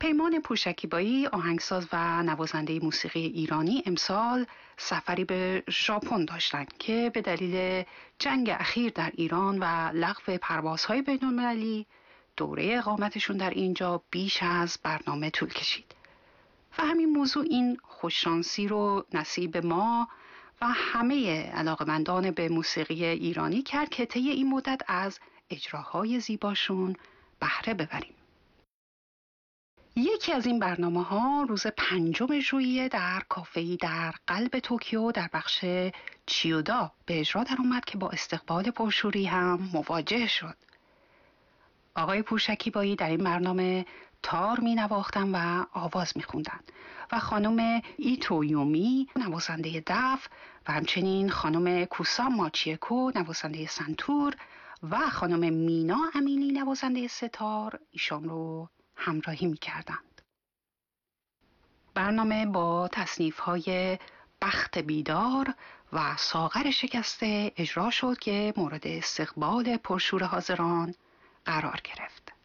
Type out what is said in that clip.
پیمان پورشکیبایی آهنگساز و نوازنده موسیقی ایرانی امسال سفری به ژاپن داشتند که به دلیل جنگ اخیر در ایران و لغو پروازهای بین‌المللی دوره اقامتشون در اینجا بیش از برنامه طول کشید و همین موضوع این خوششانسی رو نصیب ما و همه علاقمندان به موسیقی ایرانی کرد که طی این مدت از اجراهای زیباشون بهره ببریم. یکی از این برنامه‌ها روز 5 ژوئیه در کافه‌ای در قلب توکیو در بخش چیودا به اجرا در اومد که با استقبال پرشوری هم مواجه شد. آقای پورشکیبایی در این برنامه تار می نواختن و آواز می خوندن و خانم ایتو یومی نوازنده دف و همچنین خانم کوساما چیکو نوازنده سنتور و خانم مینا امینی نوازنده ستار ایشان رو همراهی می کردند. برنامه با تصنیف‌های بخت بیدار و ساغر شکسته اجرا شد که مورد استقبال پرشور حاضران قرار گرفت.